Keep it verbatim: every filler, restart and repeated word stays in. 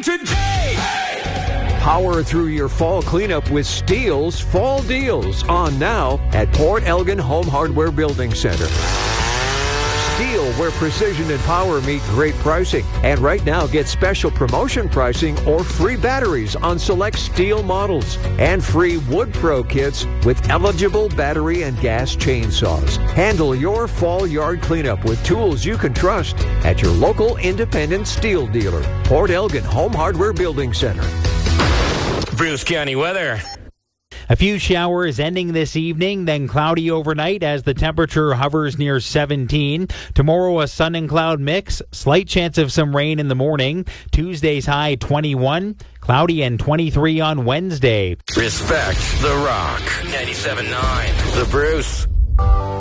starting today. Power through your fall cleanup with Steele's Fall Deals on now at Port Elgin Home Hardware Building Center. Stihl, where precision and power meet great pricing. And right now, get special promotion pricing or free batteries on select Stihl models. And free Wood Pro kits with eligible battery and gas chainsaws. Handle your fall yard cleanup with tools you can trust at your local independent Stihl dealer. Port Elgin Home Hardware Building Center. Bruce County weather. A few showers ending this evening, then cloudy overnight as the temperature hovers near seventeen. Tomorrow, a sun and cloud mix. Slight chance of some rain in the morning. Tuesday's high twenty-one. Cloudy and twenty-three on Wednesday. Respect the Rock. ninety-seven point nine. The Bruce.